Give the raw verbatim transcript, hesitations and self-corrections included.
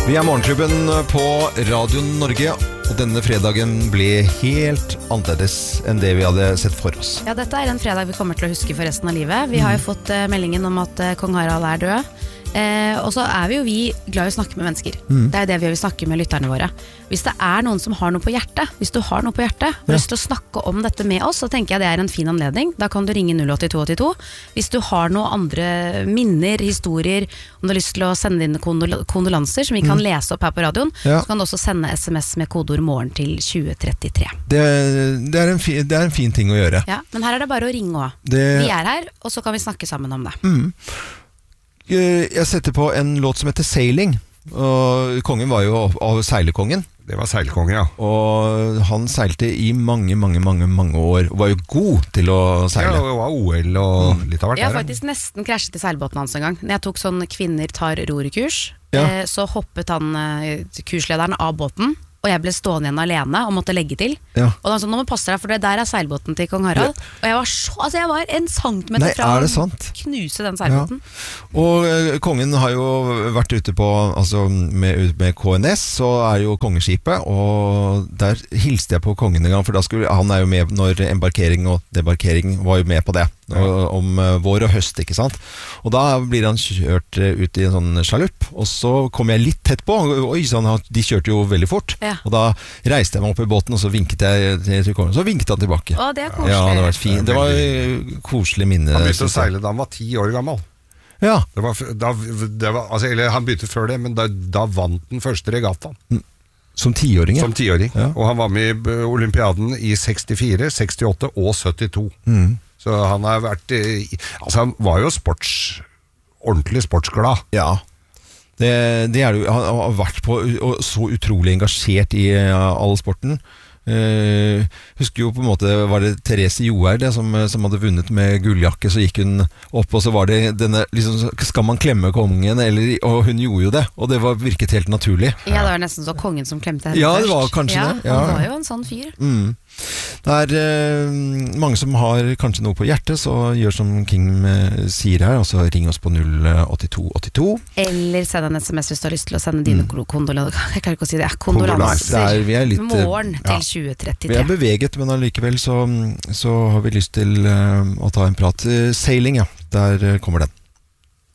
Vi er Morgenklubben på Radio Norge, og denne fredagen ble helt annerledes enn det vi hadde sett for oss. Ja, dette er en fredag vi kommer til å huske for resten av livet. Vi har jo fått uh, meldingen om at uh, Kong Harald er død. Eh, og så er vi jo vi glad i å snakke med mennesker. mm. Det er det vi vil snakke med lytterne våre. Hvis det er noen som har noe på hjertet, Hvis du har noe på hjertet og har lyst til å snakke om dette med oss, så tenker jeg det er en fin anledning. Da kan du ringe null åtte to åtte to. Hvis du har noen andre minner, historier, om du har lyst til å sende inn kondol- kondolanser som vi kan mm. lese opp her på radioen, ja. Så kan du også sende sms med kodeord morgen til tjue trettitre. Det, det, er en fi, det er en fin ting å gjøre. Ja, men her er det bare å ringe også. Det... Vi er her, og så kan vi snakke sammen om det. Mm. Jeg setter på en låt som heter Sailing, og kongen var jo av seilekongen. Det var seilekongen, ja. Og han seilte i mange, mange, mange, mange år, og var jo god til å seile. Ja, det var O L og mm. litt av hvert. Jeg har faktisk nesten krasjet i seilbåten hans en gang. Når jeg tok sånn kvinner tar rorekurs, ja. eh, så hoppet han eh, kurslederen av båten, og jeg ble stående igjen alene og måtte legge til. Ja. Og da sa, nå må du passe deg, for det der er seilbåten til Kong Harald. Ja. Og jeg var så, altså jeg var en centimeter Nei, fra å knuse den seilbåten. Ja. Og uh, kongen har jo vært ute på, altså med, med K N S, så er jo kongeskipet, og der hilste jeg på kongen en gang, for da skulle, han er jo med når embarkering og debarkering var jo med på det. Ja. Om uh, vår og høst, ikke sant? Og da blir han kjørt uh, ut i en sånn sjalupp, og så kom jeg litt tett på. Oi, sånn, de kjørte jo veldig fort. Ja. Og da reiste jeg meg opp i båten, og så vinket jeg til kongen, så vinket han tilbake. Å, det er koselig. Ja, det var fint. Det var koselig minne. Han begynte å seile da han var ti år gammel. Ja. Det var, da, det var, altså, eller han begynte før det, men da, da vant den første regattaen. Som tiåring? Som tiåring. Ja. Og han var med i olympiaden i sekstifire, sekstiåtte og syttito. Mm. Så han har vært, altså han var jo sports, ordentlig sportsglad. Ja. Det, det er det, han har vært på, og så utrolig engasjert i uh, all sporten. Uh, husker jo på en måte, var det Therese Johaug som, som hadde vunnet med gulljakke, så gikk hun opp, og så var det denne, liksom, skal man klemme kongen, eller, og hun gjorde jo det, og det var, virket helt naturlig. Ja, det var nesten så kongen som klemte henne ja, først. Ja, det var kanskje ja, det. Ja. Han var jo en sånn fyr. Mm. Det er uh, mange som har kanskje noe på hjertet, så gjør som King uh, sier her, altså ring oss på null åtte to åtte to. Eller send en sms hvis du har lyst til å sende dine mm. kondolanser. Jeg klarer ikke å si det. Kondolanser. Det er, vi er litt, morgen til ja. tjue trettitre. Vi er beveget, men allikevel så, så har vi lyst til uh, å ta en prat. Uh, sailing, ja. Der uh, kommer den.